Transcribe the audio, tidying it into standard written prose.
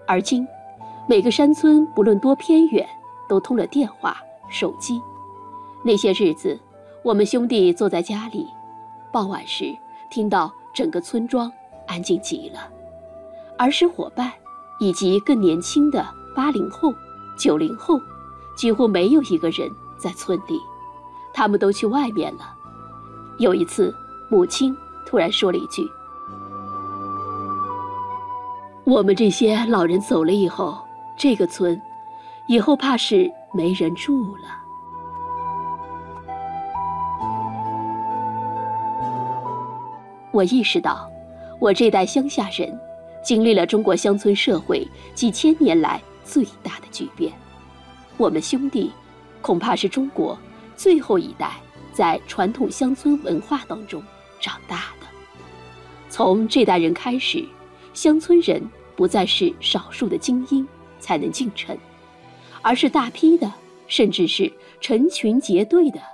而今，每个山村不论多偏远，都通了电话、手机。那些日子，我们兄弟坐在家里，傍晚时听到整个村庄安静极了。儿时伙伴以及更年轻的80后、90后，几乎没有一个人在村里，他们都去外面了。有一次，母亲突然说了一句：“我们这些老人走了以后，这个村以后怕是没人住了。”我意识到，我这代乡下人经历了中国乡村社会几千年来最大的巨变。我们兄弟恐怕是中国最后一代在传统乡村文化当中长大的。从这代人开始，乡村人不再是少数的精英才能进城，而是大批的，甚至是成群结队的